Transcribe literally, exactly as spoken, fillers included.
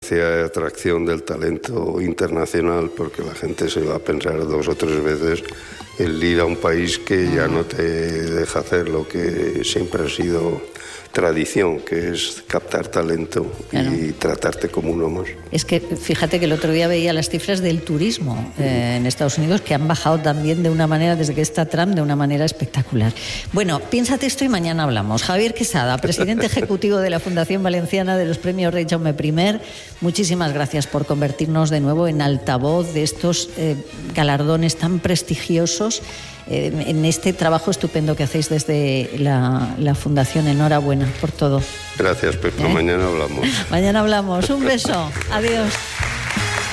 capacidad de atracción del talento internacional, porque la gente se va a pensar dos o tres veces el ir a un país que ya no te deja hacer lo que siempre ha sido tradición, que es captar talento, claro, y tratarte como uno más. Es que fíjate que el otro día veía las cifras del turismo eh, en Estados Unidos, que han bajado también de una manera, desde que está Trump, de una manera espectacular. Bueno, piénsate esto y mañana hablamos. Javier Quesada, presidente ejecutivo de la Fundación Valenciana de los Premios Rey Jaume I, muchísimas gracias por convertirnos de nuevo en altavoz de estos eh, galardones tan prestigiosos eh, en este trabajo estupendo que hacéis desde la, la Fundación. Enhorabuena por todo. Gracias, Pepe. ¿Eh? Mañana hablamos. Mañana hablamos. Un beso. Adiós.